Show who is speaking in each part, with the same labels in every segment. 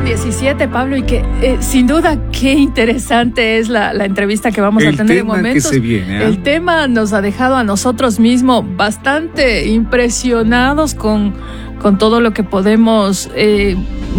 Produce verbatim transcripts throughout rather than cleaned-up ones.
Speaker 1: diecisiete, Pablo, y que eh, sin duda qué interesante es la, la entrevista que vamos
Speaker 2: el
Speaker 1: a tener en
Speaker 2: momentos.
Speaker 1: momentos.
Speaker 2: Que se viene, ¿eh?
Speaker 1: El tema nos ha dejado a nosotros mismos bastante impresionados con, con todo lo que podemos eh,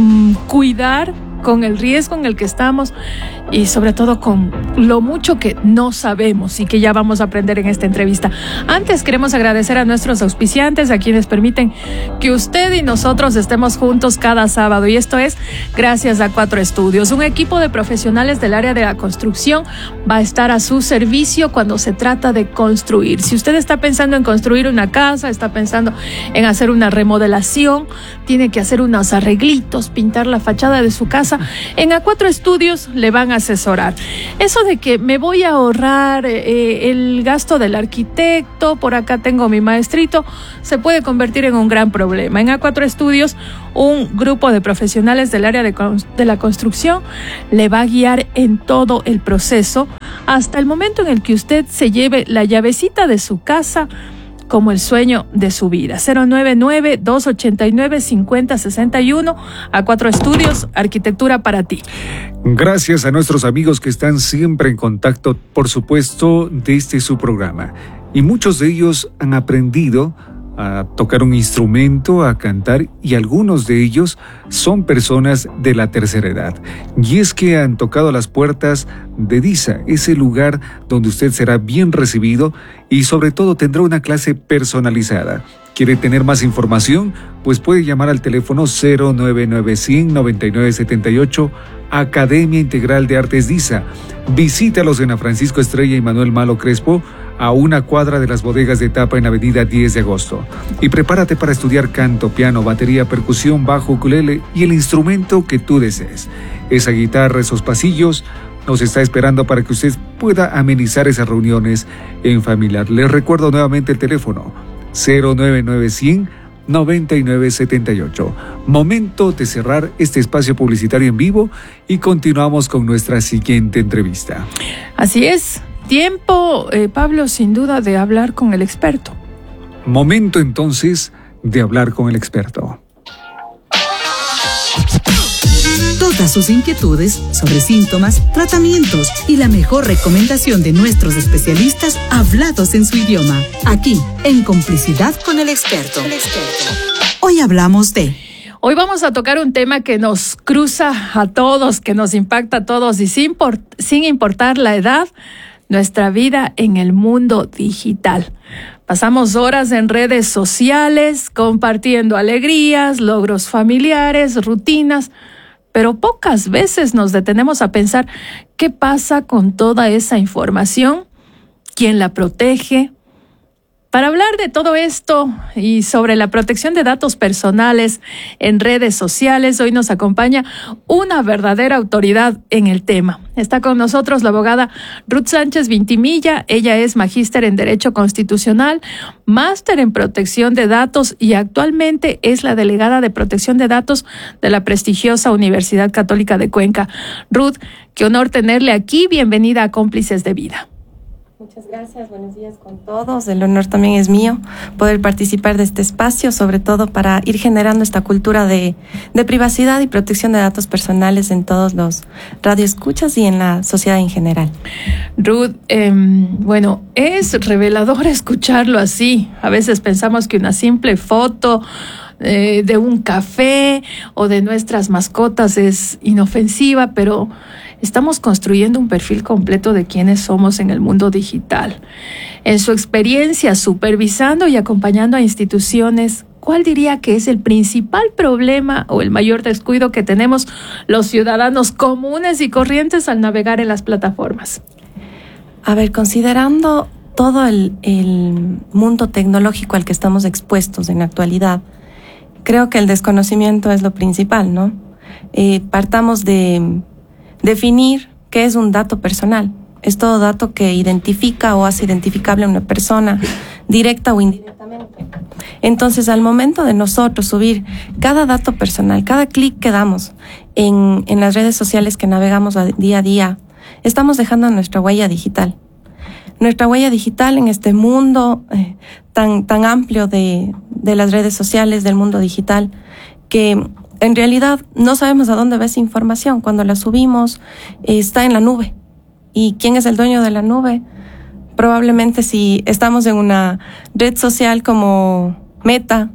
Speaker 1: cuidar, con el riesgo en el que estamos y sobre todo con lo mucho que no sabemos y que ya vamos a aprender en esta entrevista. Antes queremos agradecer a nuestros auspiciantes, a quienes permiten que usted y nosotros estemos juntos cada sábado, y esto es gracias a Cuatro Estudios. Un equipo de profesionales del área de la construcción va a estar a su servicio cuando se trata de construir. Si usted está pensando en construir una casa, está pensando en hacer una remodelación, tiene que hacer unos arreglitos, pintar la fachada de su casa, en A Cuatro Estudios le van a asesorar. Eso de que me voy a ahorrar eh, el gasto del arquitecto, por acá tengo mi maestrito, se puede convertir en un gran problema. En A Cuatro Estudios, un grupo de profesionales del área de, de la construcción le va a guiar en todo el proceso hasta el momento en el que usted se lleve la llavecita de su casa como el sueño de su vida. cero nueve nueve, dos ocho nueve, cinco cero seis uno. A Cuatro Estudios, arquitectura para ti.
Speaker 2: Gracias a nuestros amigos que están siempre en contacto, por supuesto, de este su programa. Y muchos de ellos han aprendido a tocar un instrumento, a cantar, y algunos de ellos son personas de la tercera edad. Y es que han tocado las puertas de DISA, ese lugar donde usted será bien recibido y sobre todo tendrá una clase personalizada. ¿Quiere tener más información? Pues puede llamar al teléfono cero nueve nueve cien, noventa y nueve setenta y ocho, Academia Integral de Artes DISA. Visítalos en la Francisco Estrella y Manuel Malo Crespo, a una cuadra de las bodegas de Tapa en Avenida diez de agosto. Y prepárate para estudiar canto, piano, batería, percusión, bajo, ukulele y el instrumento que tú desees. Esa guitarra, esos pasillos, nos está esperando para que usted pueda amenizar esas reuniones en familia. Les recuerdo nuevamente el teléfono, cero nueve nueve cien, noventa y nueve setenta y ocho. Momento de cerrar este espacio publicitario en vivo y continuamos con nuestra siguiente entrevista.
Speaker 1: Así es. Tiempo, eh, Pablo, sin duda, de hablar con el experto.
Speaker 2: Momento, entonces, de hablar con el experto.
Speaker 3: Todas sus inquietudes sobre síntomas, tratamientos y la mejor recomendación de nuestros especialistas hablados en su idioma. Aquí, en Complicidad con el Experto. El experto. Hoy hablamos de...
Speaker 1: Hoy vamos a tocar un tema que nos cruza a todos, que nos impacta a todos y sin, por, sin importar la edad, nuestra vida en el mundo digital. Pasamos horas en redes sociales, compartiendo alegrías, logros familiares, rutinas, pero pocas veces nos detenemos a pensar qué pasa con toda esa información, quién la protege. Para hablar de todo esto y sobre la protección de datos personales en redes sociales, hoy nos acompaña una verdadera autoridad en el tema. Está con nosotros la abogada Ruth Sánchez Vintimilla. Ella es magíster en Derecho Constitucional, máster en Protección de Datos y actualmente es la delegada de Protección de Datos de la prestigiosa Universidad Católica de Cuenca. Ruth, qué honor tenerle aquí. Bienvenida a Cómplices de Vida.
Speaker 4: Muchas gracias, buenos días con todos. El honor también es mío poder participar de este espacio, sobre todo para ir generando esta cultura de, de privacidad y protección de datos personales en todos los radioescuchas y en la sociedad en general.
Speaker 1: Ruth, eh, bueno, es revelador escucharlo así. A veces pensamos que una simple foto eh, de un café o de nuestras mascotas es inofensiva, pero estamos construyendo un perfil completo de quiénes somos en el mundo digital. En su experiencia supervisando y acompañando a instituciones, ¿cuál diría que es el principal problema o el mayor descuido que tenemos los ciudadanos comunes y corrientes al navegar en las plataformas?
Speaker 4: A ver, considerando todo el, el mundo tecnológico al que estamos expuestos en la actualidad, creo que el desconocimiento es lo principal, ¿no? Eh, partamos de definir qué es un dato personal. Es todo dato que identifica o hace identificable a una persona, directa o indirectamente. Entonces, al momento de nosotros subir cada dato personal, cada clic que damos en, en las redes sociales que navegamos a, día a día, estamos dejando nuestra huella digital. Nuestra huella digital en este mundo eh, tan, tan amplio de, de las redes sociales, del mundo digital, que en realidad no sabemos a dónde va esa información. Cuando la subimos, eh, está en la nube. ¿Y quién es el dueño de la nube? Probablemente si estamos en una red social como Meta,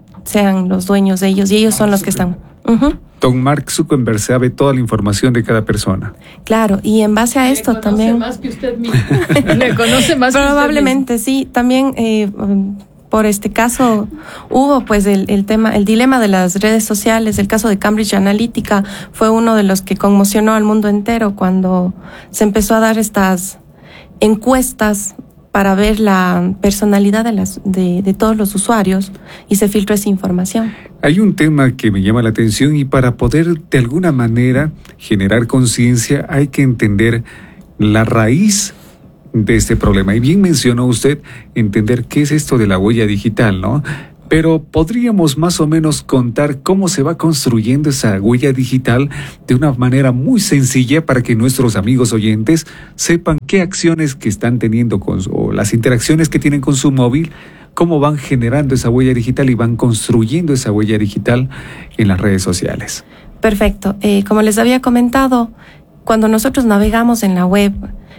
Speaker 4: sean los dueños de ellos y ellos son los que están. Uh-huh.
Speaker 2: Don Mark Zuckerberg sabe toda la información de cada persona.
Speaker 4: Claro, y en base a esto
Speaker 1: Le
Speaker 4: también...
Speaker 1: conoce más que usted mismo. Le conoce más que
Speaker 4: Probablemente
Speaker 1: usted mismo.
Speaker 4: sí. También eh, por este caso hubo pues el, el tema, el dilema de las redes sociales. El caso de Cambridge Analytica fue uno de los que conmocionó al mundo entero cuando se empezó a dar estas encuestas para ver la personalidad de, las, de, de todos los usuarios y se filtró esa información.
Speaker 2: Hay un tema que me llama la atención y para poder de alguna manera generar conciencia hay que entender la raíz de este problema. Y bien mencionó usted entender qué es esto de la huella digital, ¿no? Pero podríamos más o menos contar cómo se va construyendo esa huella digital de una manera muy sencilla para que nuestros amigos oyentes sepan qué acciones que están teniendo con su, o las interacciones que tienen con su móvil, cómo van generando esa huella digital y van construyendo esa huella digital en las redes sociales.
Speaker 4: Perfecto. Eh, como les había comentado, cuando nosotros navegamos en la web,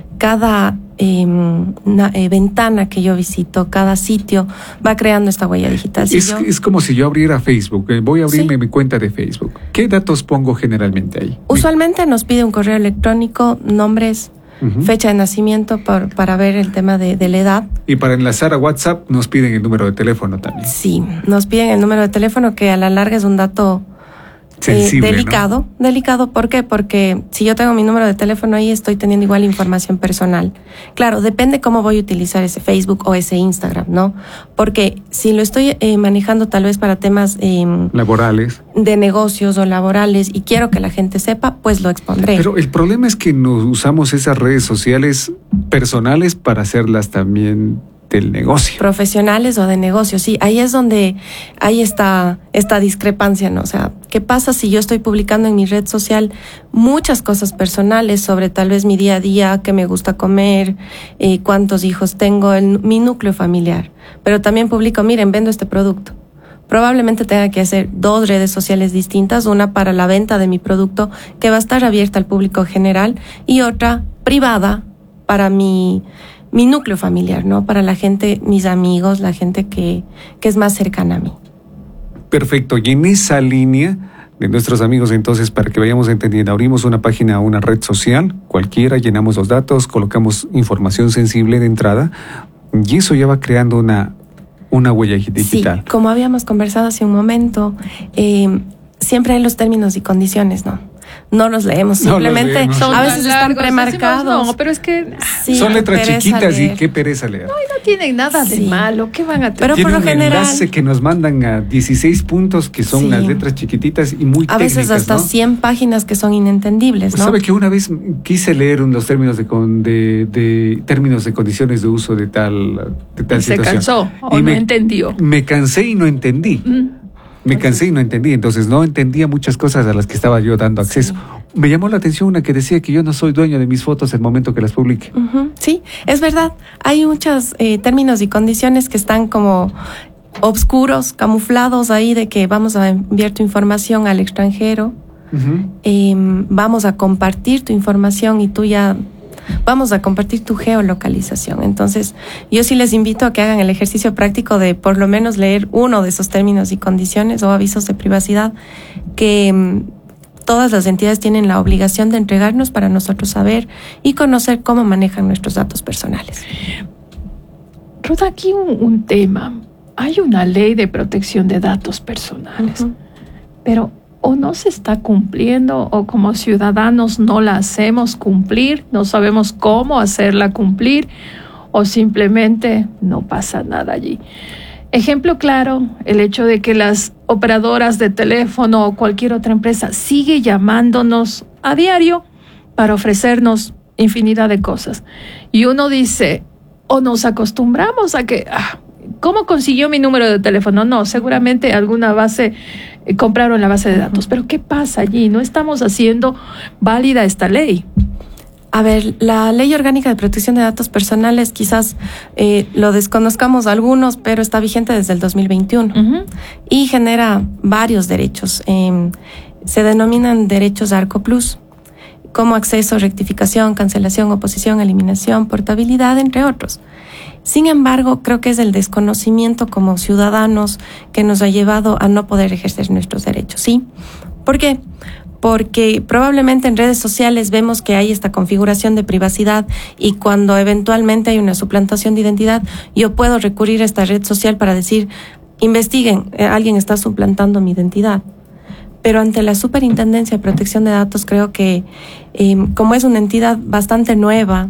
Speaker 4: cada eh, na, eh, ventana que yo visito, cada sitio va creando esta huella digital. Si
Speaker 2: es,
Speaker 4: yo...
Speaker 2: es como si yo abriera Facebook. Eh, voy a abrirme
Speaker 4: Sí.
Speaker 2: mi cuenta de Facebook. ¿Qué datos pongo generalmente ahí?
Speaker 4: Usualmente nos pide un correo electrónico, nombres,
Speaker 2: Uh-huh.
Speaker 4: fecha de nacimiento por, para ver el tema de, de la edad.
Speaker 2: Y para enlazar a WhatsApp nos piden el número de teléfono también.
Speaker 4: Sí, nos piden el número de teléfono, que a la larga es un dato
Speaker 2: Sensible,
Speaker 4: eh, delicado.
Speaker 2: ¿no?
Speaker 4: Delicado, ¿por qué? Porque si yo tengo mi número de teléfono ahí, estoy teniendo igual información personal. Claro, depende cómo voy a utilizar ese Facebook o ese Instagram, ¿no? Porque si lo estoy eh, manejando tal vez para temas eh,
Speaker 2: Laborales.
Speaker 4: de negocios o laborales y quiero que la gente sepa, pues lo expondré.
Speaker 2: Pero el problema es que nos usamos esas redes sociales personales para hacerlas también del negocio.
Speaker 4: Profesionales o de negocios, sí, ahí es donde hay esta, esta discrepancia, ¿no? O sea, ¿qué pasa si yo estoy publicando en mi red social muchas cosas personales sobre tal vez mi día a día, qué me gusta comer, eh, cuántos hijos tengo, el, mi núcleo familiar? Pero también publico, miren, vendo este producto. Probablemente tenga que hacer dos redes sociales distintas, una para la venta de mi producto que va a estar abierta al público general y otra privada para mi mi núcleo familiar, ¿no? Para la gente, mis amigos, la gente que, que es más cercana a mí.
Speaker 2: Perfecto. Y en esa línea de nuestros amigos, entonces, para que vayamos entendiendo, abrimos una página, una red social, cualquiera, llenamos los datos, colocamos información sensible de entrada y eso ya va creando una, una huella digital.
Speaker 4: Sí, como habíamos conversado hace un momento, eh, siempre hay los términos y condiciones, ¿no? No los leemos,
Speaker 2: No los
Speaker 4: simplemente
Speaker 2: leemos.
Speaker 1: Son
Speaker 4: a veces
Speaker 1: tan
Speaker 4: están
Speaker 1: largos,
Speaker 4: premarcados.
Speaker 1: decimos, no, pero es que
Speaker 4: Sí,
Speaker 2: Son letras
Speaker 4: pereza
Speaker 2: chiquitas
Speaker 4: leer.
Speaker 2: y qué pereza leer.
Speaker 1: no tienen nada de
Speaker 4: Sí.
Speaker 1: malo. ¿Qué van a tener?
Speaker 4: Pero
Speaker 2: Tiene
Speaker 4: por lo
Speaker 2: un
Speaker 4: general-
Speaker 2: enlace que nos mandan a dieciséis puntos que son
Speaker 4: Sí.
Speaker 2: las letras chiquititas y muy
Speaker 4: A
Speaker 2: técnicas,
Speaker 4: veces hasta
Speaker 2: ¿no?
Speaker 4: cien páginas que son inentendibles, ¿no?
Speaker 2: ¿Sabe que una vez quise leer los términos de, con, de, de términos de condiciones de uso de tal, de tal
Speaker 1: Se
Speaker 2: situación?
Speaker 1: cansó o
Speaker 2: Y
Speaker 1: no
Speaker 2: me,
Speaker 1: entendió.
Speaker 2: Me cansé y no entendí.
Speaker 1: Mm.
Speaker 2: Me cansé y no entendí. Entonces no entendía muchas cosas a las que estaba yo dando acceso.
Speaker 4: Sí.
Speaker 2: Me llamó la atención una que decía que yo no soy dueño de mis fotos el momento que las publique.
Speaker 4: Ujú, sí, es verdad. Hay muchos eh, términos y condiciones que están como obscuros, camuflados ahí de que vamos a enviar tu información al extranjero,
Speaker 2: Uh-huh.
Speaker 4: eh, vamos a compartir tu información y tú ya vamos a compartir tu geolocalización. Entonces, yo sí les invito a que hagan el ejercicio práctico de por lo menos leer uno de esos términos y condiciones o avisos de privacidad que mm, todas las entidades tienen la obligación de entregarnos para nosotros saber y conocer cómo manejan nuestros datos personales.
Speaker 1: Ruth, aquí un, un tema. Hay una ley de protección de datos personales,
Speaker 4: Uh-huh.
Speaker 1: pero o no se está cumpliendo o como ciudadanos no la hacemos cumplir, no sabemos cómo hacerla cumplir o simplemente no pasa nada allí. Ejemplo claro, el hecho de que las operadoras de teléfono o cualquier otra empresa sigue llamándonos a diario para ofrecernos infinidad de cosas. Y uno dice, o nos acostumbramos a que, ah, ¿cómo consiguió mi número de teléfono? No, seguramente alguna base, eh, compraron la base de datos. Pero ¿qué pasa allí? No estamos haciendo válida esta ley.
Speaker 4: A ver, la Ley Orgánica de Protección de Datos Personales quizás eh, lo desconozcamos algunos, pero está vigente desde el dos mil veintiuno uh-huh. y genera varios derechos. Eh, se denominan derechos Arco Plus, como acceso, rectificación, cancelación, oposición, eliminación, portabilidad, entre otros. Sin embargo, creo que es el desconocimiento como ciudadanos que nos ha llevado a no poder ejercer nuestros derechos, ¿sí? ¿Por qué? Porque probablemente en redes sociales vemos que hay esta configuración de privacidad y cuando eventualmente hay una suplantación de identidad, yo puedo recurrir a esta red social para decir, investiguen, eh, alguien está suplantando mi identidad. Pero ante la Superintendencia de Protección de Datos creo que eh, como es una entidad bastante nueva,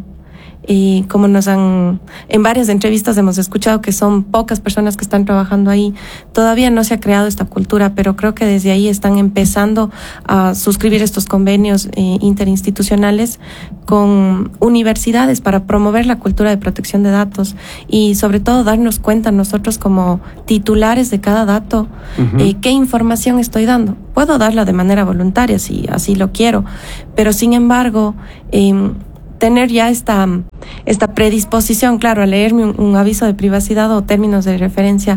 Speaker 4: y como nos han, en varias entrevistas hemos escuchado que son pocas personas que están trabajando ahí, todavía no se ha creado esta cultura, pero creo que desde ahí están empezando a suscribir estos convenios eh, interinstitucionales con universidades para promover la cultura de protección de datos y sobre todo darnos cuenta nosotros como titulares de cada dato, uh-huh. eh, qué información estoy dando. Puedo darla de manera voluntaria si así lo quiero, pero sin embargo, eh, tener ya esta, esta predisposición, claro, a leerme un, un aviso de privacidad o términos de referencia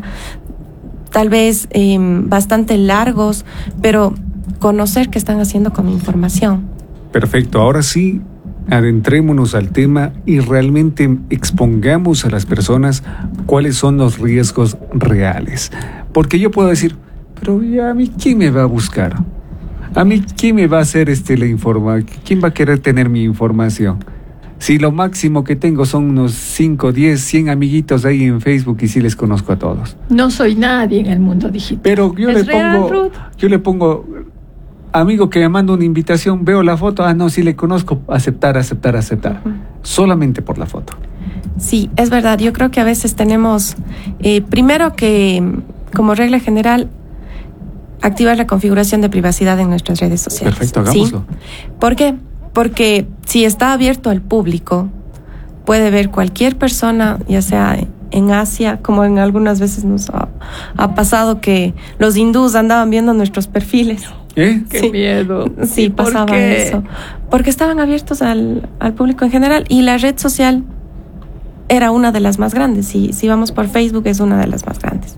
Speaker 4: tal vez eh, bastante largos, pero conocer qué están haciendo con mi información.
Speaker 2: Perfecto, ahora sí, adentrémonos al tema y realmente expongamos a las personas cuáles son los riesgos reales. Porque yo puedo decir, pero ya a mí, ¿quién me va a buscar? A mí, ¿quién me va a hacer este la información? ¿Quién va a querer tener mi información? Si lo máximo que tengo son unos cinco, diez, cien amiguitos ahí en Facebook y sí les conozco a todos.
Speaker 1: No soy nadie en el mundo digital.
Speaker 2: Pero yo le
Speaker 1: real,
Speaker 2: pongo,
Speaker 1: Ruth?
Speaker 2: yo le pongo, amigo que me manda una invitación, veo la foto, ah, no, sí le conozco, aceptar, aceptar, aceptar. Uh-huh. Solamente por la foto.
Speaker 4: Sí, es verdad. Yo creo que a veces tenemos, eh, primero que, como regla general, activar la configuración de privacidad en nuestras redes sociales.
Speaker 2: Perfecto, hagámoslo.
Speaker 4: ¿Sí? ¿Por qué? Porque si está abierto al público, puede ver cualquier persona, ya sea en Asia, como en algunas veces nos ha, ha pasado que los hindús andaban viendo nuestros perfiles.
Speaker 2: ¿Eh?
Speaker 1: ¡Qué
Speaker 4: sí.
Speaker 1: miedo!
Speaker 4: Sí, pasaba
Speaker 1: qué?
Speaker 4: eso. Porque estaban abiertos al, al público en general y la red social era una de las más grandes. Si, si vamos por Facebook, es una de las más grandes.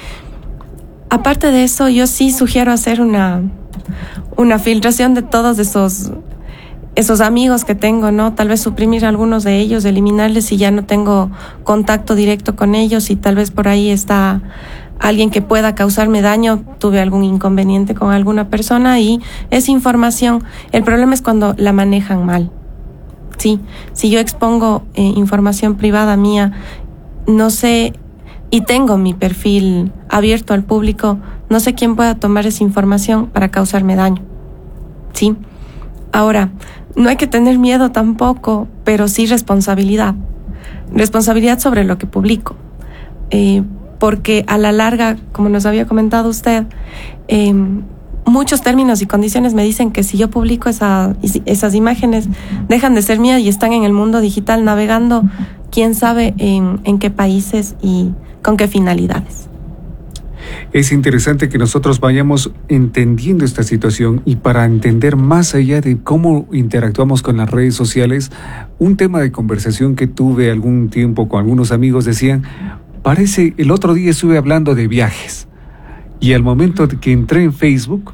Speaker 4: Aparte de eso, yo sí sugiero hacer una, una filtración de todos esos, esos amigos que tengo, ¿no? Tal vez suprimir algunos de ellos, eliminarles si ya no tengo contacto directo con ellos y tal vez por ahí está alguien que pueda causarme daño, tuve algún inconveniente con alguna persona y esa información, el problema es cuando la manejan mal. Sí, si yo expongo eh, información privada mía, no sé, y tengo mi perfil abierto al público, no sé quién pueda tomar esa información para causarme daño. ¿Sí? Ahora, no hay que tener miedo tampoco, pero sí responsabilidad. Responsabilidad sobre lo que publico. Eh, porque a la larga, como nos había comentado usted, eh, muchos términos y condiciones me dicen que si yo publico esa, esas imágenes, dejan de ser mías y están en el mundo digital navegando, quién sabe en, en qué países y con qué finalidades.
Speaker 2: Es interesante que nosotros vayamos entendiendo esta situación y para entender más allá de cómo interactuamos con las redes sociales, un tema de conversación que tuve algún tiempo con algunos amigos decían, parece, el otro día estuve hablando de viajes y al momento de que entré en Facebook,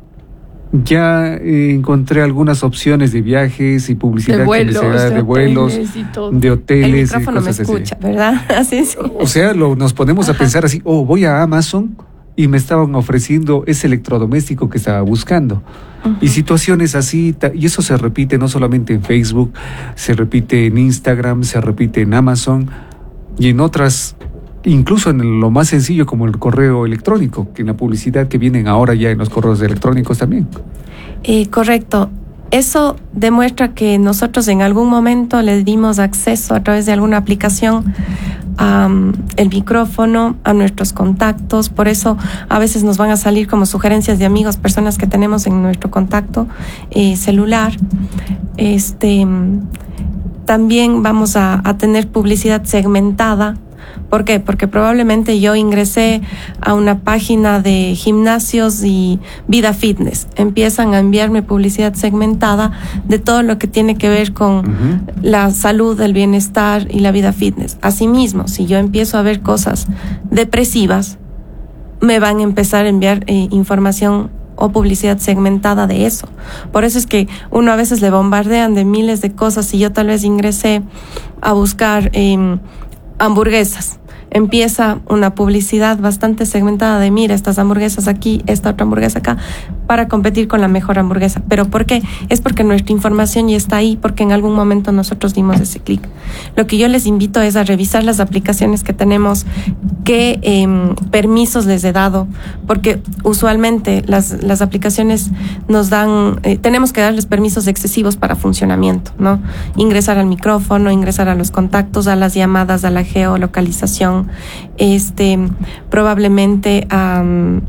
Speaker 2: ya eh, encontré algunas opciones de viajes y publicidad
Speaker 1: de vuelos,
Speaker 2: que me da, de, de vuelos, de hoteles
Speaker 4: el micrófono
Speaker 2: y cosas
Speaker 4: me escucha,
Speaker 2: así.
Speaker 4: ¿verdad? Así es.
Speaker 2: O sea, lo, nos ponemos Ajá. a pensar así, oh, voy a Amazon y me estaban ofreciendo ese electrodoméstico que estaba buscando. Uh-huh. Y situaciones así, y eso se repite no solamente en Facebook, se repite en Instagram, se repite en Amazon y en otras, incluso en lo más sencillo como el correo electrónico, que en la publicidad que vienen ahora ya en los correos electrónicos también.
Speaker 4: Eh, correcto. Eso demuestra que nosotros en algún momento le dimos acceso a través de alguna aplicación a um, el micrófono, a nuestros contactos. Por eso a veces nos van a salir como sugerencias de amigos, personas que tenemos en nuestro contacto eh, celular. Este, también vamos a, a tener publicidad segmentada ¿Por qué? Porque probablemente yo ingresé a una página de gimnasios y vida fitness. Empiezan a enviarme publicidad segmentada de todo lo que tiene que ver con uh-huh. la salud, el bienestar y la vida fitness. Asimismo, si yo empiezo a ver cosas depresivas, me van a empezar a enviar eh, información o publicidad segmentada de eso. Por eso es que uno a veces le bombardean de miles de cosas. Si yo tal vez ingresé a buscar eh, hamburguesas, empieza una publicidad bastante segmentada de mira, estas hamburguesas aquí, esta otra hamburguesa acá, para competir con la mejor hamburguesa. ¿Pero por qué? Es porque nuestra información ya está ahí, porque en algún momento nosotros dimos ese clic. Lo que yo les invito es a revisar las aplicaciones que tenemos, qué eh, permisos les he dado, porque usualmente las, las aplicaciones nos dan, eh, tenemos que darles permisos excesivos para funcionamiento, ¿no? Ingresar al micrófono, ingresar a los contactos, a las llamadas, a la geolocalización, este, probablemente a,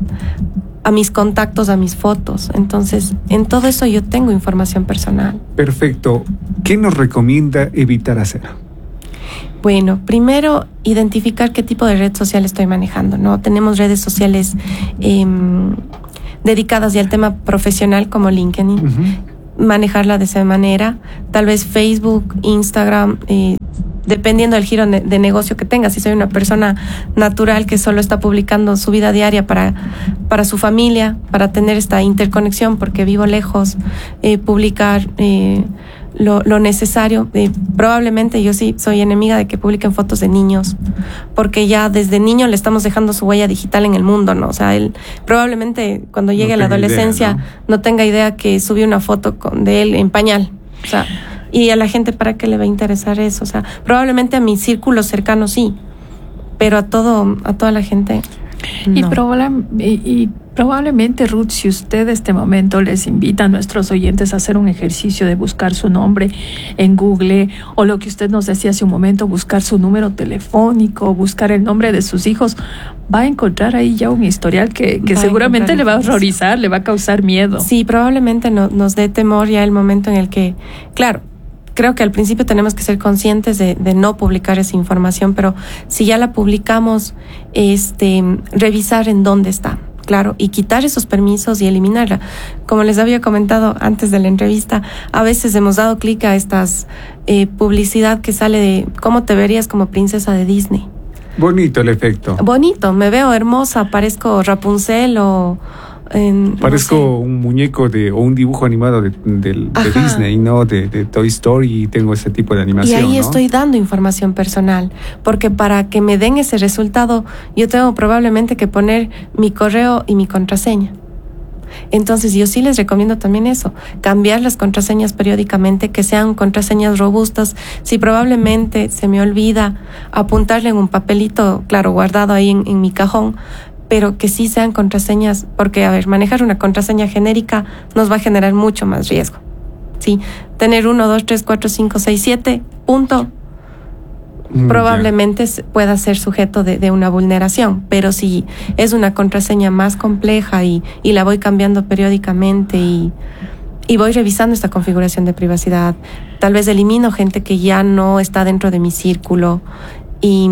Speaker 4: a mis contactos, a mis fotos. Entonces, en todo eso yo tengo información personal.
Speaker 2: Perfecto. ¿Qué nos recomienda evitar hacer?
Speaker 4: Bueno, primero, identificar qué tipo de red social estoy manejando, ¿no? Tenemos redes sociales eh, dedicadas ya al tema profesional como LinkedIn. Uh-huh. Manejarla de esa manera. Tal vez Facebook, Instagram, eh, dependiendo del giro de negocio que tenga. Si soy una persona natural que solo está publicando su vida diaria para, para su familia, para tener esta interconexión porque vivo lejos, eh, publicar eh, lo, lo necesario. Eh, probablemente yo sí soy enemiga de que publiquen fotos de niños, porque ya desde niño le estamos dejando su huella digital en el mundo, ¿no? O sea, él probablemente cuando llegue a la adolescencia idea, ¿no? no tenga idea que subí una foto con, de él en pañal. O sea, y a la gente, ¿para qué le va a interesar eso? O sea, probablemente a mi círculo cercano sí, pero a todo, a toda la gente no.
Speaker 1: Y, probable, y, y probablemente, Ruth, si usted este momento les invita a nuestros oyentes a hacer un ejercicio de buscar su nombre en Google, o lo que usted nos decía hace un momento, buscar su número telefónico, buscar el nombre de sus hijos, va a encontrar ahí ya un historial que, que seguramente le va a horrorizar, le va a causar miedo.
Speaker 4: Sí, probablemente no, nos dé temor ya el momento en el que, claro, creo que al principio tenemos que ser conscientes de, de no publicar esa información, pero si ya la publicamos, este, revisar en dónde está, claro, y quitar esos permisos y eliminarla. Como les había comentado antes de la entrevista, a veces hemos dado clic a estas eh, publicidad que sale de cómo te verías como princesa de Disney.
Speaker 2: Bonito el efecto.
Speaker 4: Bonito, me veo hermosa, parezco Rapunzel o... En,
Speaker 2: Parezco
Speaker 4: no sé.
Speaker 2: un muñeco de o un dibujo animado de, de, de Disney, ¿no? De, de Toy Story, y tengo ese tipo de animación.
Speaker 4: Y ahí
Speaker 2: ¿no?
Speaker 4: estoy dando información personal, porque para que me den ese resultado, yo tengo probablemente que poner mi correo y mi contraseña. Entonces yo sí les recomiendo también eso, cambiar las contraseñas periódicamente, que sean contraseñas robustas. Si probablemente se me olvida, apuntarle en un papelito, claro, guardado ahí en, en mi cajón, pero que sí sean contraseñas, porque, a ver, manejar una contraseña genérica nos va a generar mucho más riesgo, ¿sí? Tener uno, dos, tres, cuatro, cinco, seis, siete, punto, mm, probablemente yeah. pueda ser sujeto de, de una vulneración, pero si es una contraseña más compleja y, y la voy cambiando periódicamente y, y voy revisando esta configuración de privacidad, tal vez elimino gente que ya no está dentro de mi círculo y...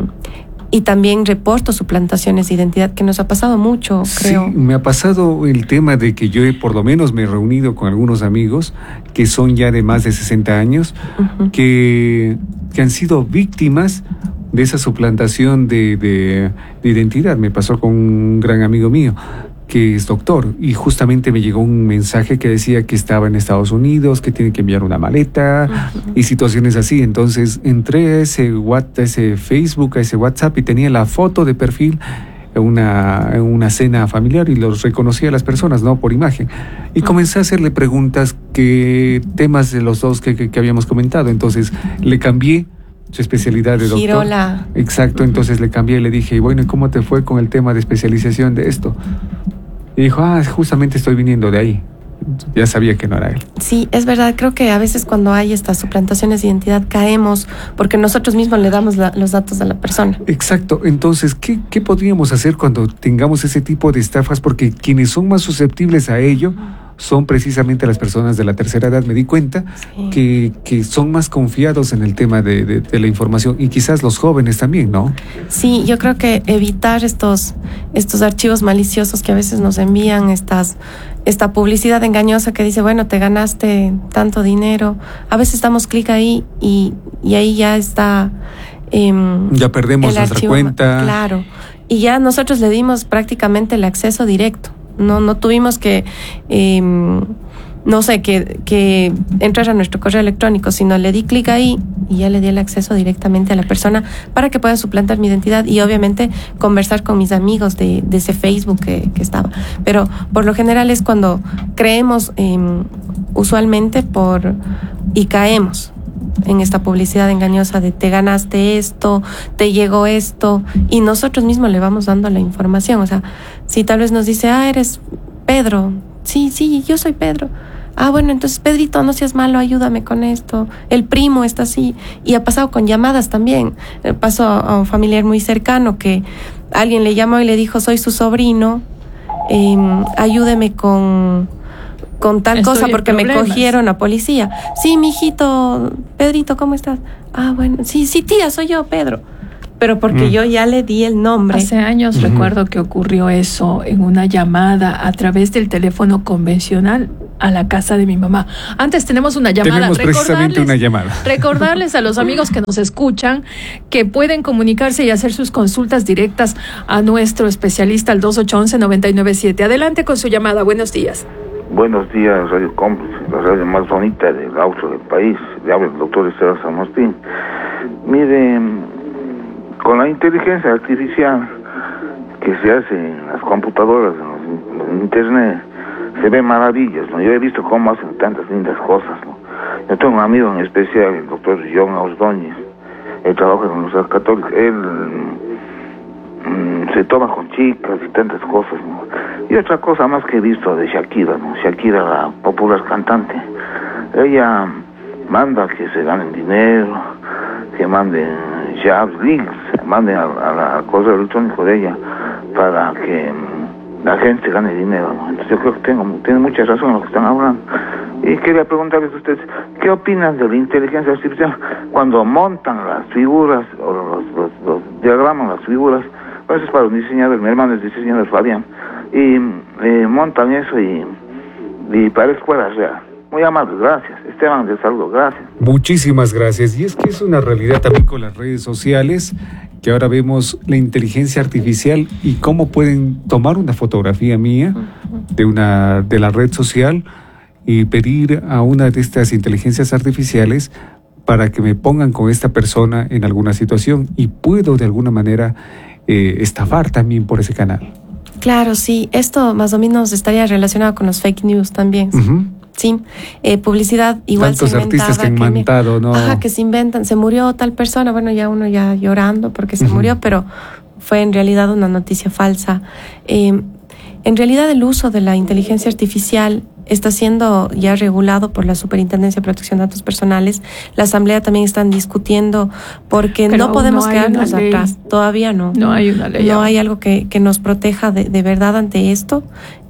Speaker 4: Y también reporto suplantaciones de identidad, que nos ha pasado mucho, creo.
Speaker 2: Sí, me ha pasado el tema de que yo he, por lo menos me he reunido con algunos amigos que son ya de más de sesenta años, uh-huh. que, que han sido víctimas de esa suplantación de, de, de identidad. Me pasó con un gran amigo mío que es doctor, y justamente me llegó un mensaje que decía que estaba en Estados Unidos, que tiene que enviar una maleta, uh-huh. y situaciones así. Entonces entré a ese, WhatsApp, a ese Facebook, a ese WhatsApp, y tenía la foto de perfil en una, en una cena familiar, y los reconocía a las personas, ¿no? Por imagen. Y uh-huh. comencé a hacerle preguntas, que temas de los dos que, que, que habíamos comentado. Entonces le cambié su especialidad de doctor.
Speaker 4: Girola.
Speaker 2: Exacto, uh-huh. Entonces le cambié y le dije, bueno, ¿y cómo te fue con el tema de especialización de esto? Y dijo, ah, justamente estoy viniendo de ahí. Ya sabía que no era él.
Speaker 4: Sí, es verdad. Creo que a veces cuando hay estas suplantaciones de identidad caemos porque nosotros mismos le damos la, los datos a la persona.
Speaker 2: Exacto. Entonces, ¿qué, ¿qué podríamos hacer cuando tengamos ese tipo de estafas? Porque quienes son más susceptibles a ello son precisamente las personas de la tercera edad. Me di cuenta sí. que, que son más confiados en el tema de, de, de la información, y quizás los jóvenes también, ¿no?
Speaker 4: Sí, yo creo que evitar estos, estos archivos maliciosos que a veces nos envían, estas, esta publicidad engañosa que dice, bueno, te ganaste tanto dinero. A veces damos clic ahí y, y ahí ya está... Eh,
Speaker 2: ya perdemos nuestra archivo, cuenta.
Speaker 4: Claro. Y ya nosotros le dimos prácticamente el acceso directo. No, no tuvimos que, eh, no sé, que, que entrar a nuestro correo electrónico, sino le di clic ahí y ya le di el acceso directamente a la persona para que pueda suplantar mi identidad y obviamente conversar con mis amigos de, de ese Facebook que, que estaba. Pero por lo general es cuando creemos eh, usualmente por y caemos en esta publicidad engañosa de te ganaste esto, te llegó esto, y nosotros mismos le vamos dando la información. O sea, si tal vez nos dice, ah, eres Pedro, sí, sí, yo soy Pedro. Ah, bueno, entonces Pedrito, no seas malo, ayúdame con esto. El primo está así. Y ha pasado con llamadas también. Pasó a un familiar muy cercano que alguien le llamó y le dijo, soy su sobrino, eh, ayúdeme con... con tal Estoy cosa porque me cogieron a policía. Sí, mijito, Pedrito, ¿cómo estás? Ah, bueno, sí, sí, tía, soy yo, Pedro. Pero porque mm. yo ya le di el nombre.
Speaker 1: Hace años uh-huh. recuerdo que ocurrió eso en una llamada a través del teléfono convencional a la casa de mi mamá. Antes tenemos una llamada.
Speaker 2: Tenemos precisamente una llamada.
Speaker 1: Recordarles a los amigos que nos escuchan que pueden comunicarse y hacer sus consultas directas a nuestro especialista al dos ocho uno uno, nueve nueve siete. Adelante con su llamada. Buenos días.
Speaker 5: Buenos días, Radio Cómplice, la radio más bonita del austro del país. Le habla el doctor Esteban San Martín. Mire, con la inteligencia artificial que se hace en las computadoras, en, los, en internet, se ven maravillas, ¿no? Yo he visto cómo hacen tantas lindas cosas, ¿no? Yo tengo un amigo en especial, el doctor John Ordóñez. Él trabaja en la Universidad Católica. Él mmm, se toma con chicas y tantas cosas, ¿no? Y otra cosa más que he visto de Shakira, ¿no? Shakira, la popular cantante, ella manda que se ganen dinero, que manden jobs, links, manden al correo electrónico de ella para que um, la gente gane dinero, ¿no? Entonces yo creo que tengo, tiene mucha razón en lo que están hablando. Y quería preguntarles a ustedes, ¿qué opinan de la inteligencia artificial cuando montan las figuras o los, los, los diagraman las figuras? Pues es para un diseñador, mi hermano es diseñador Fabián, y eh, montan eso y, y parece fuera real. Muy amable, gracias. Esteban, de saludo, gracias.
Speaker 2: Muchísimas gracias. Y es que es una realidad también con las redes sociales, que ahora vemos la inteligencia artificial y cómo pueden tomar una fotografía mía de una de la red social y pedir a una de estas inteligencias artificiales para que me pongan con esta persona en alguna situación, y puedo de alguna manera eh, estafar también por ese canal.
Speaker 4: Claro, sí. Esto más o menos estaría relacionado con los fake news también. Uh-huh. Sí, eh, publicidad igual
Speaker 2: tantos
Speaker 4: se inventada,
Speaker 2: artistas que han inventado, ¿no?
Speaker 4: Ajá, que se inventan. Se murió tal persona, bueno, ya uno ya llorando porque se uh-huh. murió, pero fue en realidad una noticia falsa. Eh, en realidad el uso de la inteligencia artificial está siendo ya regulado por la Superintendencia de Protección de Datos Personales. La Asamblea también están discutiendo porque pero no podemos no quedarnos atrás. Todavía no.
Speaker 1: No hay una ley.
Speaker 4: No hay algo que, que nos proteja de, de verdad ante esto.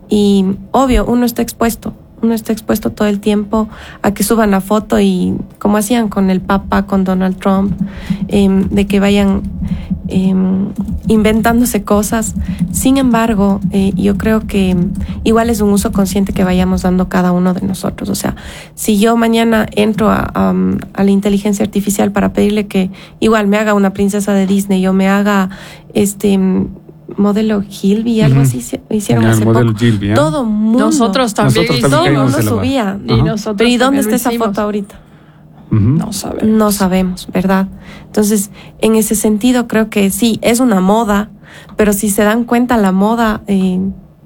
Speaker 4: Y obvio, uno está expuesto. Uno está expuesto todo el tiempo a que suban la foto y como hacían con el Papa, con Donald Trump, eh, de que vayan eh, inventándose cosas. Sin embargo, eh, yo creo que igual es un uso consciente que vayamos dando cada uno de nosotros. O sea, si yo mañana entro a, a, a la inteligencia artificial para pedirle que igual me haga una princesa de Disney o me haga este... modelo Gilby, algo uh-huh. así hicieron hace poco.
Speaker 2: Gilby, ¿eh?
Speaker 4: Todo mundo.
Speaker 1: Nosotros también.
Speaker 2: Nosotros
Speaker 4: todo
Speaker 2: también
Speaker 4: el mundo subía.
Speaker 1: Uh-huh. Y nosotros
Speaker 4: Pero ¿y dónde está esa
Speaker 1: hicimos?
Speaker 4: foto ahorita?
Speaker 2: Uh-huh.
Speaker 1: No sabemos.
Speaker 4: No sabemos, ¿verdad? Entonces, en ese sentido, creo que sí, es una moda, pero si se dan cuenta la moda, eh,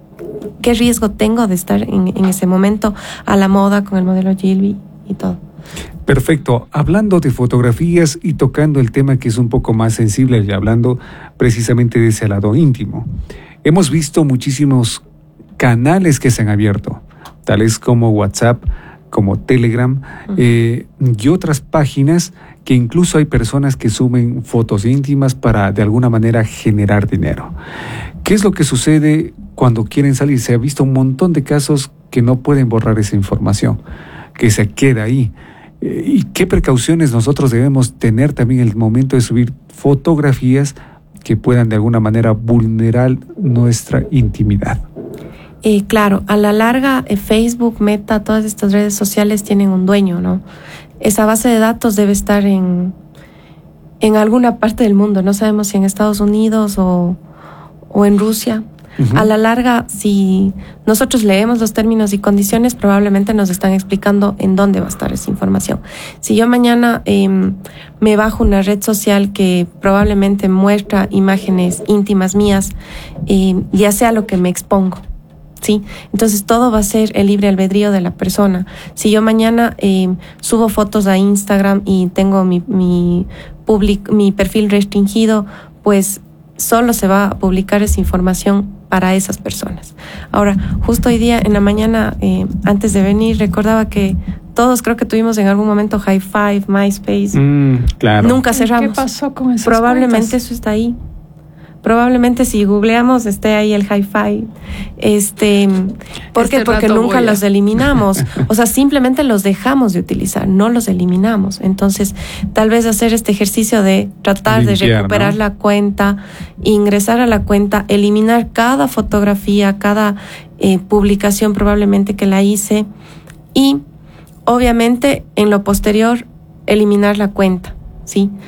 Speaker 4: ¿qué riesgo tengo de estar en, en ese momento a la moda con el modelo Gilby y todo?
Speaker 2: Perfecto. Hablando de fotografías y tocando el tema que es un poco más sensible y hablando precisamente de ese lado íntimo, hemos visto muchísimos canales que se han abierto, tales como WhatsApp, como Telegram, uh-huh. eh, y otras páginas que incluso hay personas que suben fotos íntimas para de alguna manera generar dinero. ¿Qué es lo que sucede cuando quieren salir. Se ha visto un montón de casos que no pueden borrar esa información, que se queda ahí. ¿Y qué precauciones nosotros debemos tener también en el momento de subir fotografías que puedan de alguna manera vulnerar nuestra intimidad?
Speaker 4: Eh, claro, a la larga eh, Facebook, Meta, todas estas redes sociales tienen un dueño, ¿no? Esa base de datos debe estar en, en alguna parte del mundo, no sabemos si en Estados Unidos o, o en Rusia. Uh-huh. A la larga, si nosotros leemos los términos y condiciones, probablemente nos están explicando en dónde va a estar esa información. Si yo mañana eh, me bajo una red social que probablemente muestra imágenes íntimas mías, eh, ya sea lo que me expongo, ¿sí? Entonces todo va a ser el libre albedrío de la persona. Si yo mañana eh, subo fotos a Instagram y tengo mi, mi, public, mi perfil restringido, pues solo se va a publicar esa información para esas personas. Ahora, justo hoy día en la mañana, eh, antes de venir, recordaba que todos creo que tuvimos en algún momento High Five, MySpace.
Speaker 2: Mm, claro.
Speaker 4: Nunca cerramos.
Speaker 1: ¿Qué pasó con esas
Speaker 4: Probablemente
Speaker 1: cuentas?
Speaker 4: eso está ahí. Probablemente si googleamos esté ahí el hi-fi. Este, ¿por
Speaker 1: Este
Speaker 4: qué? Porque
Speaker 1: rato
Speaker 4: nunca
Speaker 1: voy a-
Speaker 4: los eliminamos. O sea, simplemente los dejamos de utilizar, no los eliminamos. Entonces, tal vez hacer este ejercicio de tratar
Speaker 2: Limpiar,
Speaker 4: de recuperar, ¿no?, la cuenta, ingresar a la cuenta, eliminar cada fotografía, cada eh, publicación probablemente que la hice y, obviamente, en lo posterior, eliminar la cuenta, ¿sí?